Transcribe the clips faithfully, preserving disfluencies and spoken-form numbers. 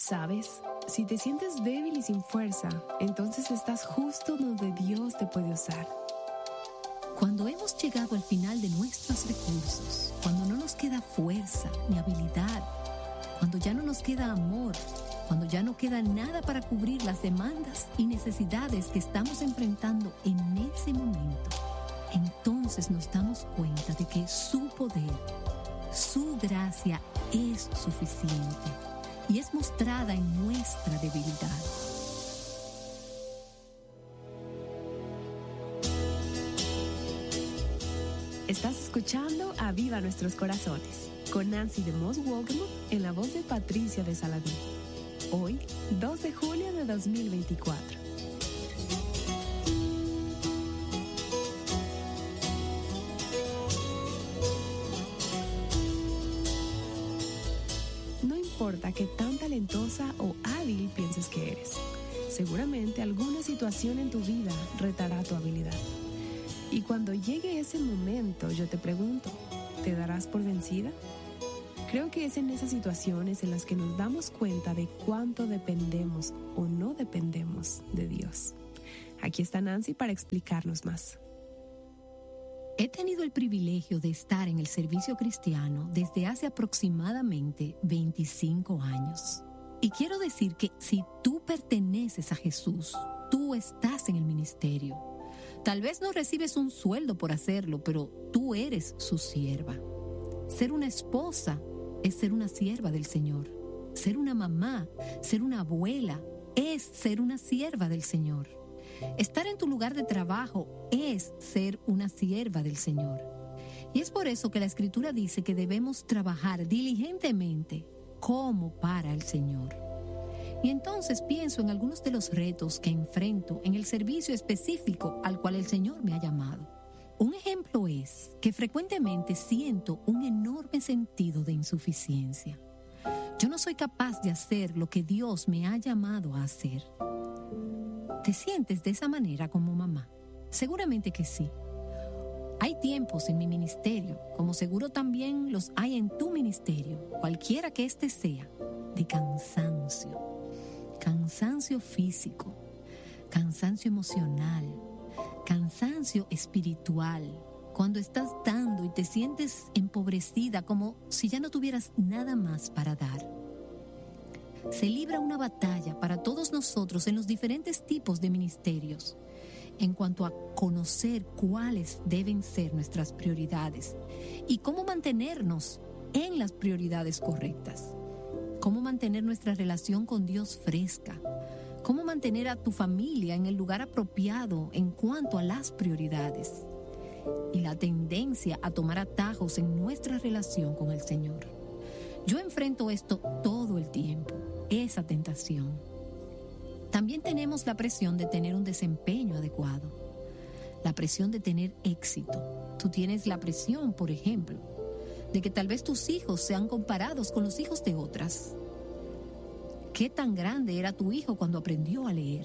¿Sabes? Si te sientes débil y sin fuerza, entonces estás justo donde Dios te puede usar. Cuando hemos llegado al final de nuestros recursos, cuando no nos queda fuerza ni habilidad, cuando ya no nos queda amor, cuando ya no queda nada para cubrir las demandas y necesidades que estamos enfrentando en ese momento, entonces nos damos cuenta de que su poder, su gracia es suficiente y es mostrada en nuestra debilidad. Estás escuchando Aviva Nuestros Corazones con Nancy de Moss Walkman en la voz de Patricia de Saladín. Hoy, dos de julio de dos mil veinticuatro. No importa qué tan talentosa o hábil pienses que eres, seguramente alguna situación en tu vida retará tu habilidad. Y cuando llegue ese momento, yo te pregunto, ¿te darás por vencida? Creo que es en esas situaciones en las que nos damos cuenta de cuánto dependemos o no dependemos de Dios. Aquí está Nancy para explicarnos más. He tenido el privilegio de estar en el servicio cristiano desde hace aproximadamente veinticinco años. Y quiero decir que si tú perteneces a Jesús, tú estás en el ministerio. Tal vez no recibes un sueldo por hacerlo, pero tú eres su sierva. Ser una esposa es ser una sierva del Señor. Ser una mamá, ser una abuela, es ser una sierva del Señor. Estar en tu lugar de trabajo es ser una sierva del Señor. Y es por eso que la Escritura dice que debemos trabajar diligentemente como para el Señor. Y entonces pienso en algunos de los retos que enfrento en el servicio específico al cual el Señor me ha llamado. Un ejemplo es que frecuentemente siento un enorme sentido de insuficiencia. Yo no soy capaz de hacer lo que Dios me ha llamado a hacer. ¿Te sientes de esa manera como mamá? Seguramente que sí. Hay tiempos en mi ministerio, como seguro también los hay en tu ministerio, cualquiera que éste sea, de cansancio. Cansancio físico, cansancio emocional, cansancio espiritual. Cuando estás dando y te sientes empobrecida como si ya no tuvieras nada más para dar. Se libra una batalla para todos nosotros en los diferentes tipos de ministerios en cuanto a conocer cuáles deben ser nuestras prioridades y cómo mantenernos en las prioridades correctas. Cómo mantener nuestra relación con Dios fresca. Cómo mantener a tu familia en el lugar apropiado en cuanto a las prioridades. Y la tendencia a tomar atajos en nuestra relación con el Señor. Yo enfrento esto todo el tiempo, esa tentación. También tenemos la presión de tener un desempeño adecuado. La presión de tener éxito. Tú tienes la presión, por ejemplo, de que tal vez tus hijos sean comparados con los hijos de otras. ¿Qué tan grande era tu hijo cuando aprendió a leer?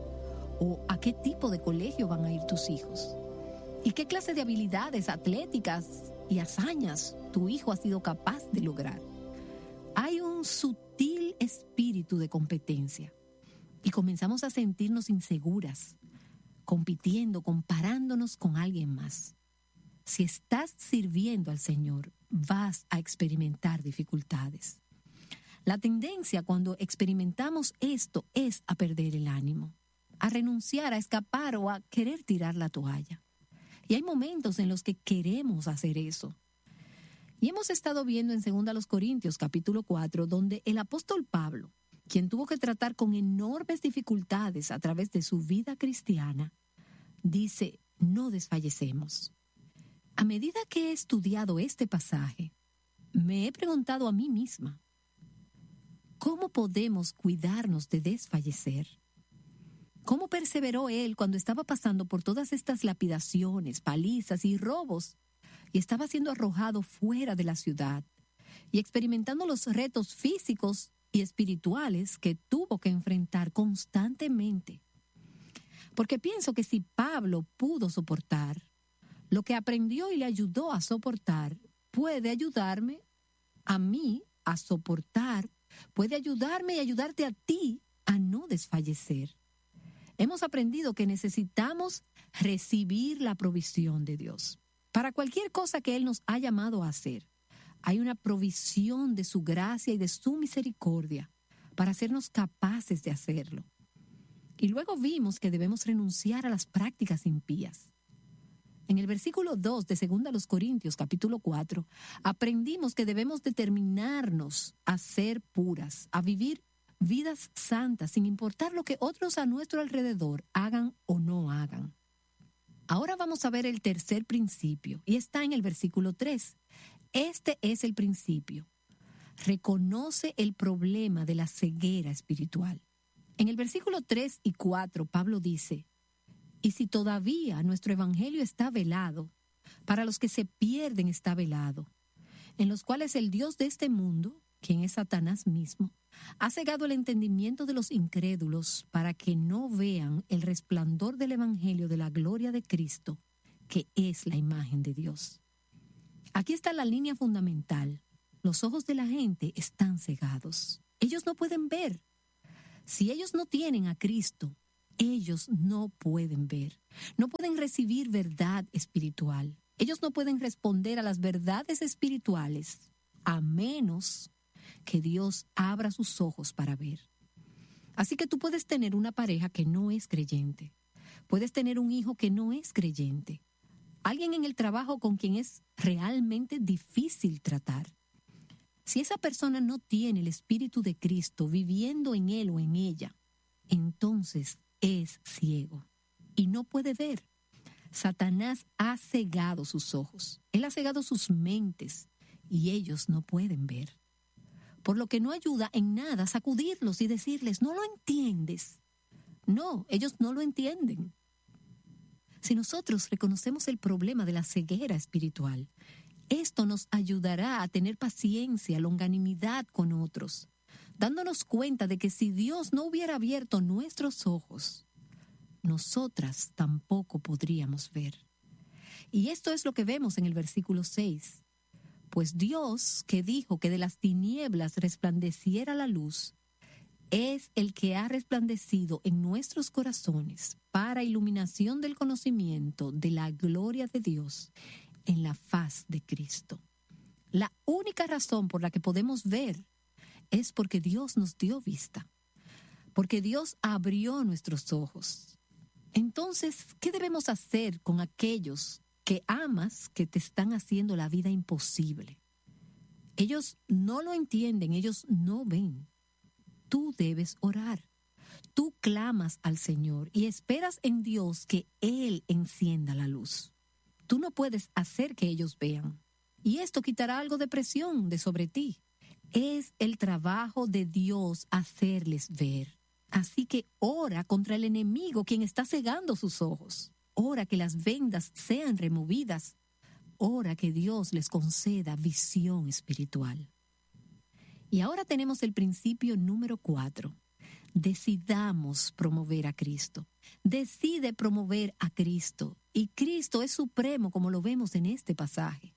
¿O a qué tipo de colegio van a ir tus hijos? ¿Y qué clase de habilidades atléticas y hazañas tu hijo ha sido capaz de lograr? Hay un sutil espíritu de competencia y comenzamos a sentirnos inseguras, compitiendo, comparándonos con alguien más. Si estás sirviendo al Señor, vas a experimentar dificultades. La tendencia cuando experimentamos esto es a perder el ánimo, a renunciar, a escapar o a querer tirar la toalla. Y hay momentos en los que queremos hacer eso. Y hemos estado viendo en segunda Corintios capítulo cuatro, donde el apóstol Pablo, quien tuvo que tratar con enormes dificultades a través de su vida cristiana, dice, no desfallecemos. A medida que he estudiado este pasaje, me he preguntado a mí misma, ¿cómo podemos cuidarnos de desfallecer? ¿Cómo perseveró él cuando estaba pasando por todas estas lapidaciones, palizas y robos y estaba siendo arrojado fuera de la ciudad y experimentando los retos físicos y espirituales que tuvo que enfrentar constantemente? Porque pienso que si Pablo pudo soportar lo que aprendió y le ayudó a soportar, puede ayudarme a mí a soportar puede ayudarme y ayudarte a ti a no desfallecer. Hemos aprendido que necesitamos recibir la provisión de Dios. Para cualquier cosa que Él nos ha llamado a hacer, hay una provisión de su gracia y de su misericordia para hacernos capaces de hacerlo. Y luego vimos que debemos renunciar a las prácticas impías. En el versículo dos de segunda los Corintios, capítulo cuatro, aprendimos que debemos determinarnos a ser puras, a vivir vidas santas, sin importar lo que otros a nuestro alrededor hagan o no hagan. Ahora vamos a ver el tercer principio, y está en el versículo tres. Este es el principio. Reconoce el problema de la ceguera espiritual. En el versículo tres y cuatro, Pablo dice: y si todavía nuestro evangelio está velado, para los que se pierden está velado, en los cuales el Dios de este mundo, quien es Satanás mismo, ha cegado el entendimiento de los incrédulos para que no vean el resplandor del evangelio de la gloria de Cristo, que es la imagen de Dios. Aquí está la línea fundamental. Los ojos de la gente están cegados. Ellos no pueden ver. Si ellos no tienen a Cristo, ellos no pueden ver. No pueden recibir verdad espiritual. Ellos no pueden responder a las verdades espirituales a menos que Dios abra sus ojos para ver. Así que tú puedes tener una pareja que no es creyente. Puedes tener un hijo que no es creyente. Alguien en el trabajo con quien es realmente difícil tratar. Si esa persona no tiene el Espíritu de Cristo viviendo en él o en ella, entonces es ciego y no puede ver. Satanás ha cegado sus ojos. Él ha cegado sus mentes y ellos no pueden ver. Por lo que no ayuda en nada sacudirlos y decirles: no lo entiendes. No, ellos no lo entienden. Si nosotros reconocemos el problema de la ceguera espiritual, esto nos ayudará a tener paciencia, longanimidad con otros, dándonos cuenta de que si Dios no hubiera abierto nuestros ojos, nosotras tampoco podríamos ver. Y esto es lo que vemos en el versículo seis. Pues Dios, que dijo que de las tinieblas resplandeciera la luz, es el que ha resplandecido en nuestros corazones para iluminación del conocimiento de la gloria de Dios en la faz de Cristo. La única razón por la que podemos ver es porque Dios nos dio vista, porque Dios abrió nuestros ojos. Entonces, ¿qué debemos hacer con aquellos que amas que te están haciendo la vida imposible? Ellos no lo entienden, ellos no ven. Tú debes orar. Tú clamas al Señor y esperas en Dios que Él encienda la luz. Tú no puedes hacer que ellos vean. Y esto quitará algo de presión de sobre ti. Es el trabajo de Dios hacerles ver. Así que ora contra el enemigo, quien está cegando sus ojos. Ora que las vendas sean removidas. Ora que Dios les conceda visión espiritual. Y ahora tenemos el principio número cuatro. Decidamos promover a Cristo. Decide promover a Cristo. Y Cristo es supremo, como lo vemos en este pasaje.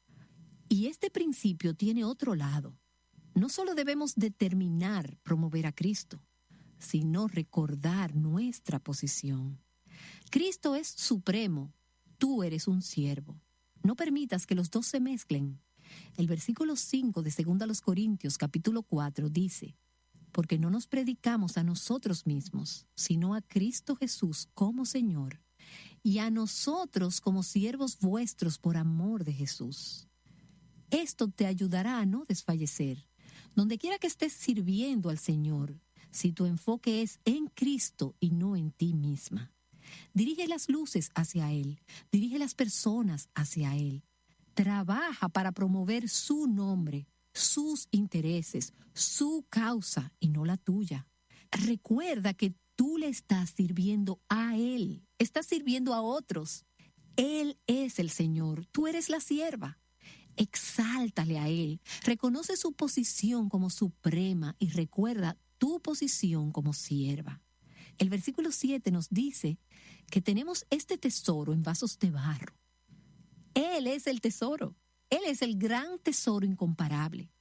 Y este principio tiene otro lado. No solo debemos determinar promover a Cristo, sino recordar nuestra posición. Cristo es supremo, tú eres un siervo. No permitas que los dos se mezclen. El versículo cinco de segunda los Corintios, capítulo cuatro, dice: porque no nos predicamos a nosotros mismos, sino a Cristo Jesús como Señor, y a nosotros como siervos vuestros por amor de Jesús. Esto te ayudará a no desfallecer. Donde quiera que estés sirviendo al Señor, si tu enfoque es en Cristo y no en ti misma. Dirige las luces hacia Él, dirige las personas hacia Él. Trabaja para promover su nombre, sus intereses, su causa y no la tuya. Recuerda que tú le estás sirviendo a Él, estás sirviendo a otros. Él es el Señor, tú eres la sierva. Exáltale a Él, reconoce su posición como suprema y recuerda tu posición como sierva. El versículo siete nos dice que tenemos este tesoro en vasos de barro. Él es el tesoro, Él es el gran tesoro incomparable.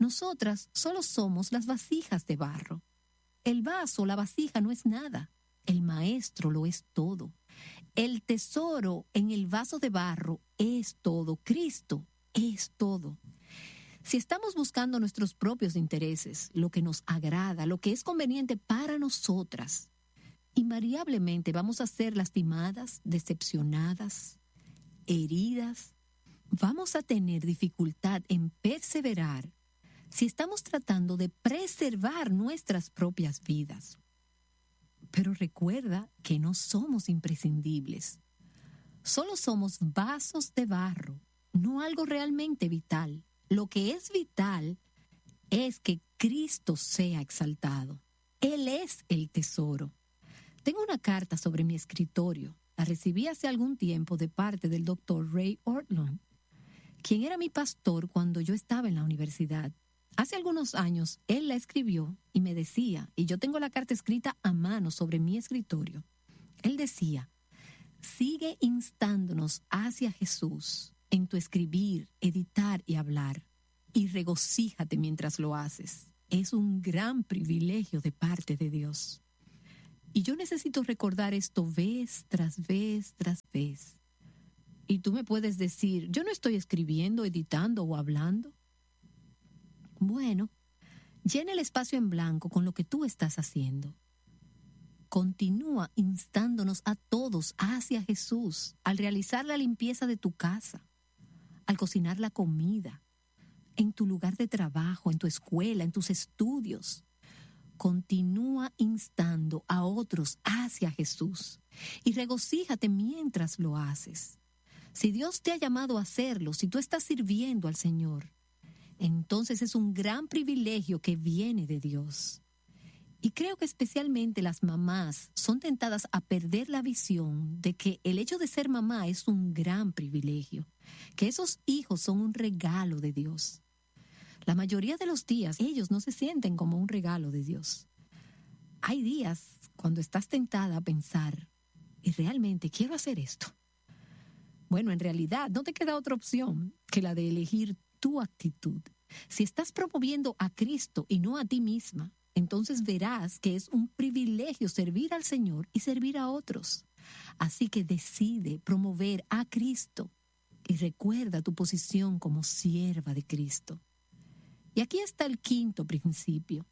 Nosotras solo somos las vasijas de barro. El vaso, la vasija no es nada. El maestro lo es todo. El tesoro en el vaso de barro es todo. Cristo es todo. Si estamos buscando nuestros propios intereses, lo que nos agrada, lo que es conveniente para nosotras, invariablemente vamos a ser lastimadas, decepcionadas, heridas. Vamos a tener dificultad en perseverar si estamos tratando de preservar nuestras propias vidas. Pero recuerda que no somos imprescindibles. Solo somos vasos de barro, no algo realmente vital. Lo que es vital es que Cristo sea exaltado. Él es el tesoro. Tengo una carta sobre mi escritorio. La recibí hace algún tiempo de parte del doctor Ray Ortlund, quien era mi pastor cuando yo estaba en la universidad. Hace algunos años, él la escribió y me decía, y yo tengo la carta escrita a mano sobre mi escritorio. Él decía, sigue instándonos hacia Jesús en tu escribir, editar y hablar, y regocíjate mientras lo haces. Es un gran privilegio de parte de Dios. Y yo necesito recordar esto vez tras vez tras vez. Y tú me puedes decir, yo no estoy escribiendo, editando o hablando. Bueno, llena el espacio en blanco con lo que tú estás haciendo. Continúa instándonos a todos hacia Jesús al realizar la limpieza de tu casa, al cocinar la comida, en tu lugar de trabajo, en tu escuela, en tus estudios. Continúa instando a otros hacia Jesús y regocíjate mientras lo haces. Si Dios te ha llamado a hacerlo, si tú estás sirviendo al Señor, entonces es un gran privilegio que viene de Dios. Y creo que especialmente las mamás son tentadas a perder la visión de que el hecho de ser mamá es un gran privilegio, que esos hijos son un regalo de Dios. La mayoría de los días ellos no se sienten como un regalo de Dios. Hay días cuando estás tentada a pensar, ¿y realmente quiero hacer esto? Bueno, en realidad no te queda otra opción que la de elegir tu actitud. Si estás promoviendo a Cristo y no a ti misma, entonces verás que es un privilegio servir al Señor y servir a otros. Así que decide promover a Cristo y recuerda tu posición como sierva de Cristo. Y aquí está el quinto principio.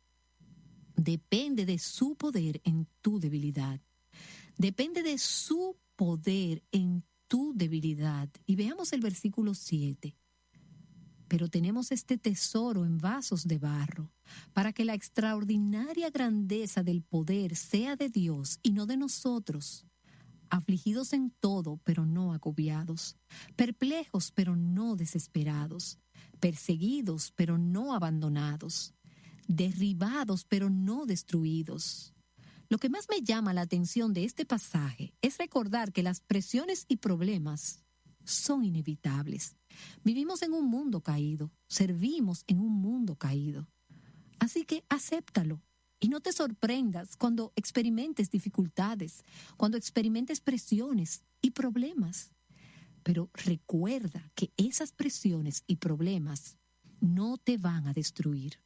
Depende de su poder en tu debilidad. Depende de su poder en tu debilidad. Y veamos el versículo siete. Pero tenemos este tesoro en vasos de barro, para que la extraordinaria grandeza del poder sea de Dios y no de nosotros. Afligidos en todo, pero no agobiados. Perplejos, pero no desesperados. Perseguidos, pero no abandonados. Derribados, pero no destruidos. Lo que más me llama la atención de este pasaje es recordar que las presiones y problemas son inevitables. Vivimos en un mundo caído, servimos en un mundo caído. Así que acéptalo y no te sorprendas cuando experimentes dificultades, cuando experimentes presiones y problemas. Pero recuerda que esas presiones y problemas no te van a destruir.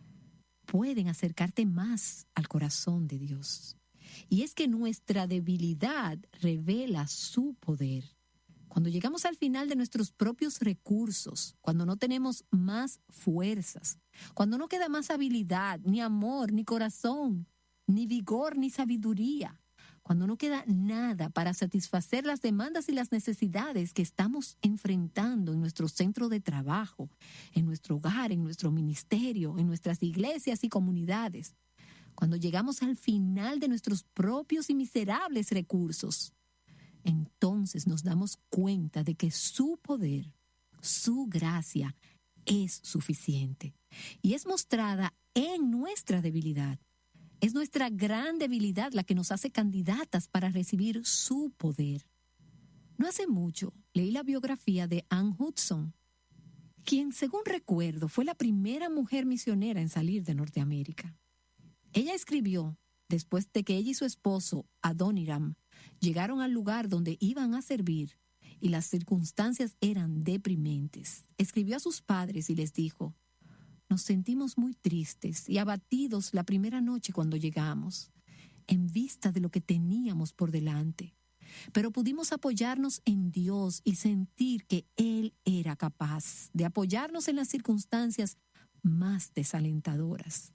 Pueden acercarte más al corazón de Dios. Y es que nuestra debilidad revela su poder. Cuando llegamos al final de nuestros propios recursos, cuando no tenemos más fuerzas, cuando no queda más habilidad, ni amor, ni corazón, ni vigor, ni sabiduría, cuando no queda nada para satisfacer las demandas y las necesidades que estamos enfrentando en nuestro centro de trabajo, en nuestro hogar, en nuestro ministerio, en nuestras iglesias y comunidades, cuando llegamos al final de nuestros propios y miserables recursos, entonces nos damos cuenta de que su poder, su gracia, es suficiente y es mostrada en nuestra debilidad. Es nuestra gran debilidad la que nos hace candidatas para recibir su poder. No hace mucho leí la biografía de Ann Hudson, quien, según recuerdo, fue la primera mujer misionera en salir de Norteamérica. Ella escribió, después de que ella y su esposo, Adoniram, llegaron al lugar donde iban a servir y las circunstancias eran deprimentes. Escribió a sus padres y les dijo: nos sentimos muy tristes y abatidos la primera noche cuando llegamos, en vista de lo que teníamos por delante. Pero pudimos apoyarnos en Dios y sentir que Él era capaz de apoyarnos en las circunstancias más desalentadoras.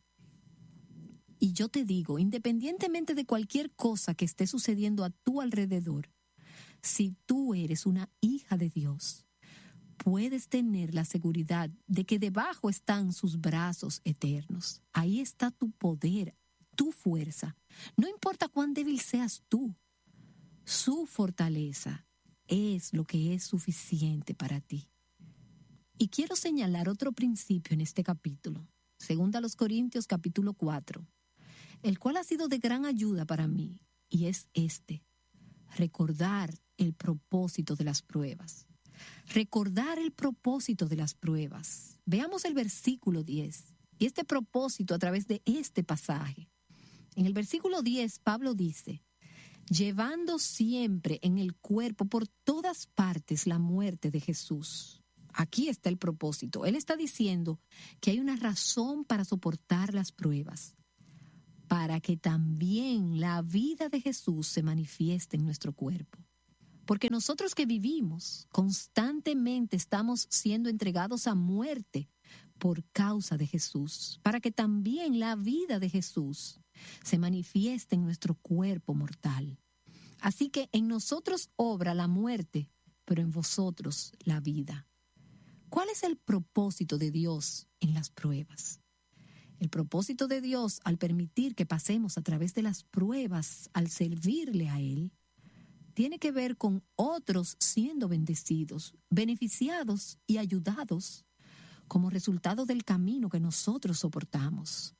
Y yo te digo, independientemente de cualquier cosa que esté sucediendo a tu alrededor, si tú eres una hija de Dios, puedes tener la seguridad de que debajo están sus brazos eternos. Ahí está tu poder, tu fuerza. No importa cuán débil seas tú, su fortaleza es lo que es suficiente para ti. Y quiero señalar otro principio en este capítulo, segunda a los Corintios capítulo cuatro, el cual ha sido de gran ayuda para mí, y es este: recordar el propósito de las pruebas. Recordar el propósito de las pruebas. Veamos el versículo diez, y este propósito a través de este pasaje. En el versículo diez, Pablo dice: llevando siempre en el cuerpo por todas partes la muerte de Jesús. Aquí está el propósito. Él está diciendo que hay una razón para soportar las pruebas, para que también la vida de Jesús se manifieste en nuestro cuerpo. Porque nosotros que vivimos constantemente estamos siendo entregados a muerte por causa de Jesús, para que también la vida de Jesús se manifieste en nuestro cuerpo mortal. Así que en nosotros obra la muerte, pero en vosotros la vida. ¿Cuál es el propósito de Dios en las pruebas? El propósito de Dios al permitir que pasemos a través de las pruebas, al servirle a Él, tiene que ver con otros siendo bendecidos, beneficiados y ayudados como resultado del camino que nosotros soportamos.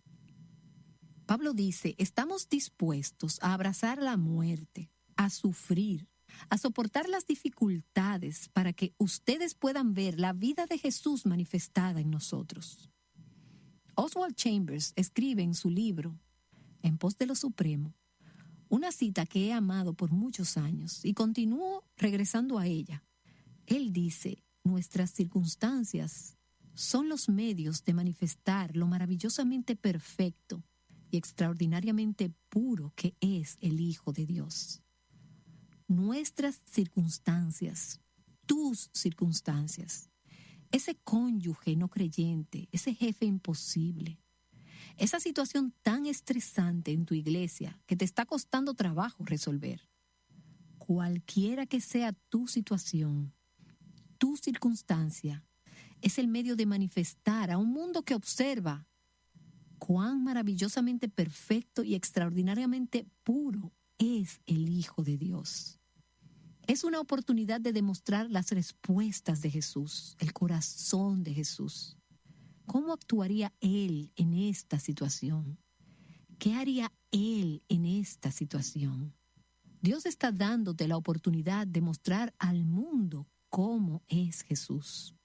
Pablo dice: estamos dispuestos a abrazar la muerte, a sufrir, a soportar las dificultades para que ustedes puedan ver la vida de Jesús manifestada en nosotros. Oswald Chambers escribe en su libro, En pos de lo supremo, una cita que he amado por muchos años y continúo regresando a ella. Él dice: nuestras circunstancias son los medios de manifestar lo maravillosamente perfecto y extraordinariamente puro que es el Hijo de Dios. Nuestras circunstancias, tus circunstancias, ese cónyuge no creyente, ese jefe imposible, esa situación tan estresante en tu iglesia que te está costando trabajo resolver. Cualquiera que sea tu situación, tu circunstancia, es el medio de manifestar a un mundo que observa cuán maravillosamente perfecto y extraordinariamente puro es el Hijo de Dios. Es una oportunidad de demostrar las respuestas de Jesús, el corazón de Jesús. ¿Cómo actuaría Él en esta situación? ¿Qué haría Él en esta situación? Dios está dándote la oportunidad de mostrar al mundo cómo es Jesús.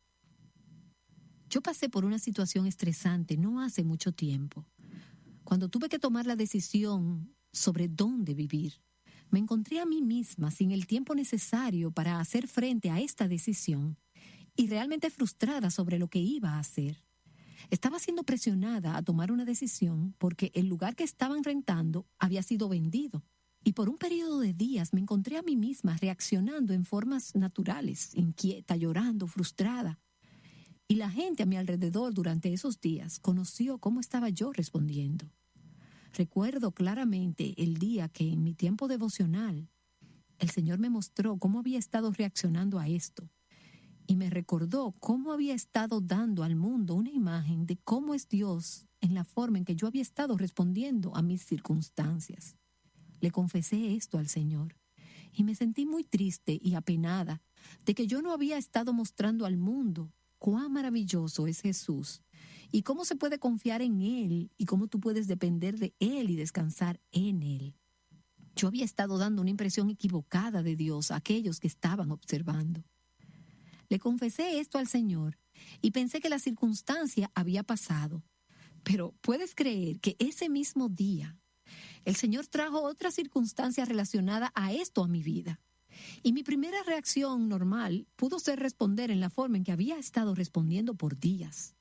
Yo pasé por una situación estresante no hace mucho tiempo. Cuando tuve que tomar la decisión sobre dónde vivir, me encontré a mí misma sin el tiempo necesario para hacer frente a esta decisión y realmente frustrada sobre lo que iba a hacer. Estaba siendo presionada a tomar una decisión porque el lugar que estaban rentando había sido vendido. Y por un periodo de días me encontré a mí misma reaccionando en formas naturales, inquieta, llorando, frustrada. Y la gente a mi alrededor durante esos días conoció cómo estaba yo respondiendo. Recuerdo claramente el día que en mi tiempo devocional el Señor me mostró cómo había estado reaccionando a esto y me recordó cómo había estado dando al mundo una imagen de cómo es Dios en la forma en que yo había estado respondiendo a mis circunstancias. Le confesé esto al Señor y me sentí muy triste y apenada de que yo no había estado mostrando al mundo cuán maravilloso es Jesús y cómo se puede confiar en Él y cómo tú puedes depender de Él y descansar en Él. Yo había estado dando una impresión equivocada de Dios a aquellos que estaban observando. Le confesé esto al Señor y pensé que la circunstancia había pasado. Pero ¿puedes creer que ese mismo día el Señor trajo otra circunstancia relacionada a esto a mi vida? Y mi primera reacción normal pudo ser responder en la forma en que había estado respondiendo por días.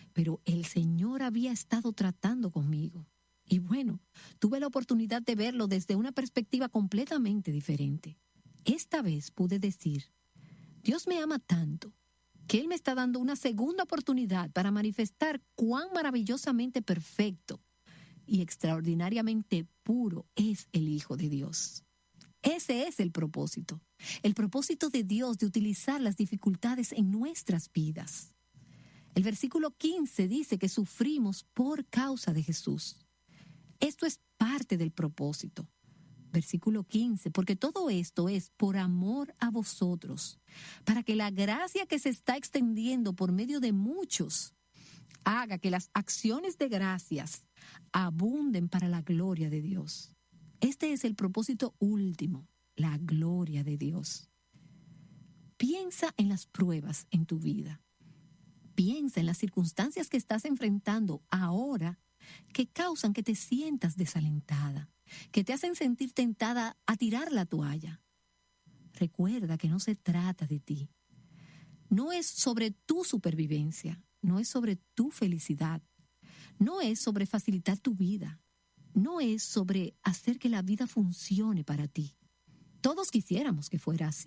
pero el Señor había estado tratando conmigo. Y bueno, tuve la oportunidad de verlo desde una perspectiva completamente diferente. Esta vez pude decir, Dios me ama tanto que Él me está dando una segunda oportunidad para manifestar cuán maravillosamente perfecto y extraordinariamente puro es el Hijo de Dios. Ese es el propósito, el propósito de Dios de utilizar las dificultades en nuestras vidas. El versículo quince dice que sufrimos por causa de Jesús. Esto es parte del propósito. Versículo quince, porque todo esto es por amor a vosotros, para que la gracia que se está extendiendo por medio de muchos haga que las acciones de gracias abunden para la gloria de Dios. Este es el propósito último, la gloria de Dios. Piensa en las pruebas en tu vida. Piensa en las circunstancias que estás enfrentando ahora que causan que te sientas desalentada, que te hacen sentir tentada a tirar la toalla. Recuerda que no se trata de ti. No es sobre tu supervivencia, no es sobre tu felicidad, no es sobre facilitar tu vida, no es sobre hacer que la vida funcione para ti. Todos quisiéramos que fuera así.